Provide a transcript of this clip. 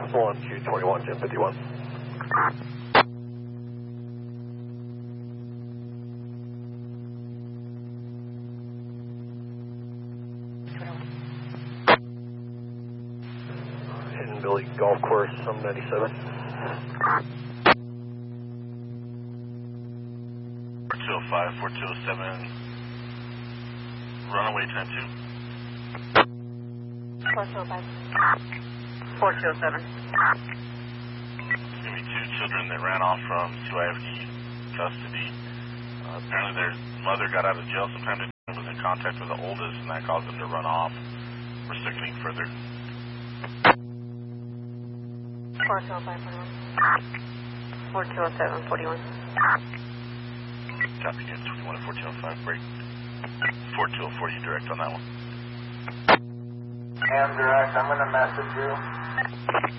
1Q21, Jim 51. Hidden Billy Golf Course, 97. 4205, 4207, runaway time 2. 4205. 4207. There's going to be 2 children that ran off from CYFD custody. Apparently their mother got out of jail sometime and was in contact with the oldest, and that caused them to run off. We're sickening further. 4205, 41. 4207, 41. Copy again, 21 and 1405, break. 4204, you direct on that one. And direct, I'm going to message you.